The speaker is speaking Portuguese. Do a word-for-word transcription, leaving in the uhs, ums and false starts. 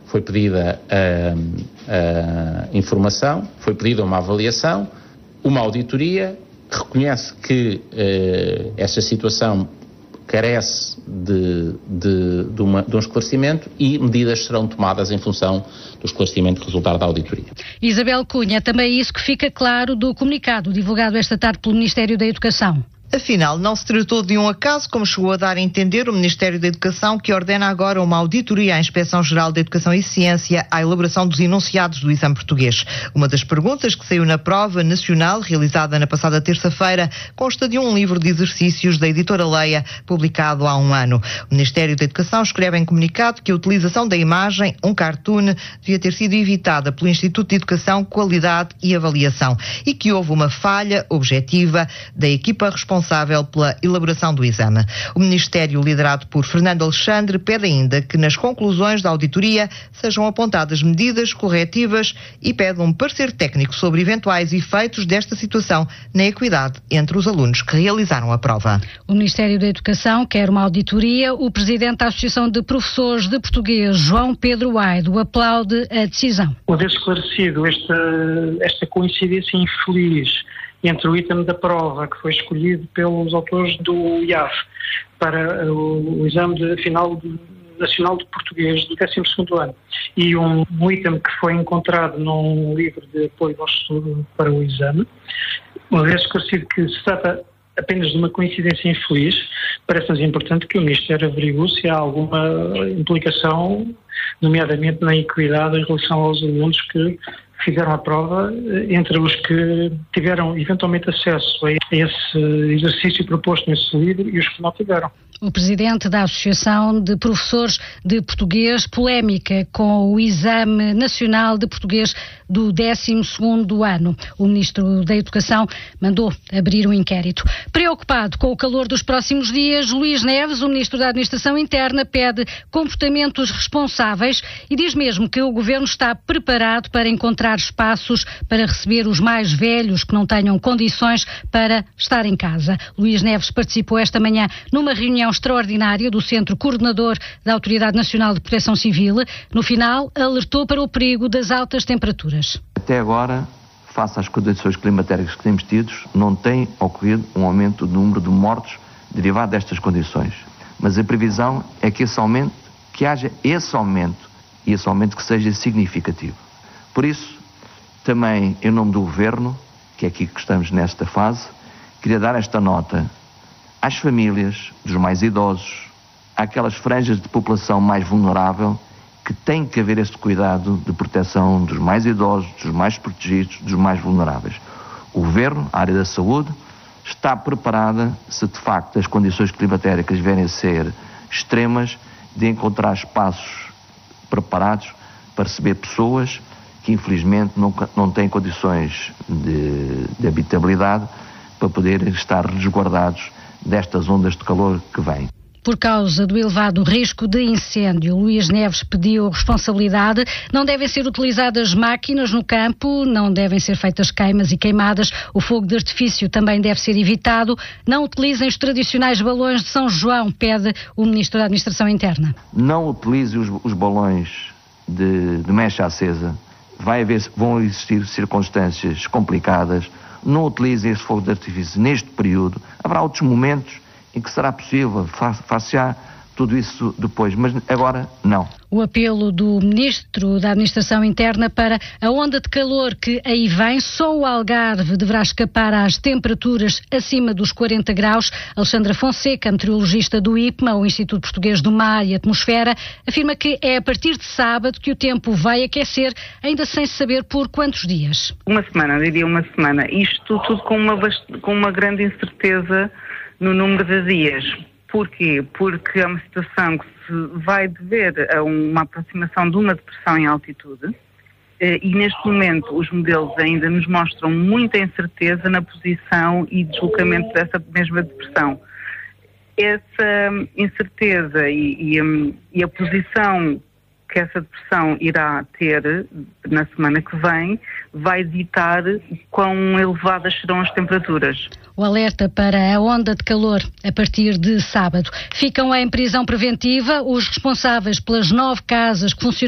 foi pedida a, a informação, foi pedida uma avaliação, uma auditoria, reconhece que uh, essa situação carece de, de, de, uma, de um esclarecimento e medidas serão tomadas em função do esclarecimento resultar da auditoria. Isabel Cunha, também é isso que fica claro do comunicado divulgado esta tarde pelo Ministério da Educação. Afinal, não se tratou de um acaso, como chegou a dar a entender o Ministério da Educação, que ordena agora uma auditoria à Inspeção-Geral da Educação e Ciência à elaboração dos enunciados do exame português. Uma das perguntas que saiu na prova nacional, realizada na passada terça-feira, consta de um livro de exercícios da editora Leia, publicado há um ano. O Ministério da Educação escreve em comunicado que a utilização da imagem, um cartoon, devia ter sido evitada pelo Instituto de Educação, Qualidade e Avaliação e que houve uma falha objetiva da equipa responsável responsável pela elaboração do exame. O Ministério, liderado por Fernando Alexandre, pede ainda que nas conclusões da auditoria sejam apontadas medidas corretivas e pede um parecer técnico sobre eventuais efeitos desta situação na equidade entre os alunos que realizaram a prova. O Ministério da Educação quer uma auditoria. O presidente da Associação de Professores de Português, João Pedro Aido, aplaude a decisão. Uma vez esclarecido esta, esta coincidência infeliz entre o item da prova que foi escolhido pelos autores do I A F para o, o exame de, final de, nacional de português do décimo segundo ano e um, um item que foi encontrado num livro de apoio ao estudo para o exame, uma vez esclarecido que se trata apenas de uma coincidência infeliz, parece-nos importante que o Ministério averigue se há alguma implicação, nomeadamente na equidade em relação aos alunos que fizeram a prova, entre os que tiveram eventualmente acesso a esse exercício proposto nesse livro e os que não tiveram. O presidente da Associação de Professores de Português, polémica com o Exame Nacional de Português do décimo segundo ano. O Ministro da Educação mandou abrir um inquérito. Preocupado com o calor dos próximos dias, Luís Neves, o Ministro da Administração Interna, pede comportamentos responsáveis e diz mesmo que o Governo está preparado para encontrar espaços para receber os mais velhos que não tenham condições para estar em casa. Luís Neves participou esta manhã numa reunião extraordinária do Centro Coordenador da Autoridade Nacional de Proteção Civil. No final, alertou para o perigo das altas temperaturas. Até agora, face às condições climatéricas que temos tido, não tem ocorrido um aumento do número de mortos derivado destas condições. Mas a previsão é que esse aumento, que haja esse aumento e esse aumento que seja significativo. Por isso, também em nome do Governo, que é aqui que estamos nesta fase, queria dar esta nota às famílias dos mais idosos, àquelas franjas de população mais vulnerável, que tem que haver este cuidado de proteção dos mais idosos, dos mais protegidos, dos mais vulneráveis. O Governo, a área da saúde, está preparada, se de facto as condições climatéricas vierem a ser extremas, de encontrar espaços preparados para receber pessoas que infelizmente não, não têm condições de, de habitabilidade para poderem estar resguardados destas ondas de calor que vêm. Por causa do elevado risco de incêndio, Luís Neves pediu responsabilidade. Não devem ser utilizadas máquinas no campo, não devem ser feitas queimas e queimadas. O fogo de artifício também deve ser evitado. Não utilizem os tradicionais balões de São João, pede o Ministro da Administração Interna. Não utilize os, os balões de, de mecha acesa. Vai haver, vão existir circunstâncias complicadas. Não utilizem esse fogo de artifício neste período. Haverá outros momentos em que será possível facear tudo isso depois, mas agora não. O apelo do Ministro da Administração Interna para a onda de calor que aí vem, só o Algarve deverá escapar às temperaturas acima dos quarenta graus. Alexandra Fonseca, meteorologista do I P M A, o Instituto Português do Mar e Atmosfera, afirma que é a partir de sábado que o tempo vai aquecer, ainda sem saber por quantos dias. Uma semana, diria uma semana. Isto tudo com uma, com uma grande incerteza no número de dias. Porquê? Porque é uma situação que se vai dever a uma aproximação de uma depressão em altitude e neste momento os modelos ainda nos mostram muita incerteza na posição e deslocamento dessa mesma depressão. Essa incerteza e, e, e a posição que essa depressão irá ter na semana que vem vai ditar quão elevadas serão as temperaturas. O alerta para a onda de calor a partir de sábado. Ficam em prisão preventiva os responsáveis pelas nove casas que funcionam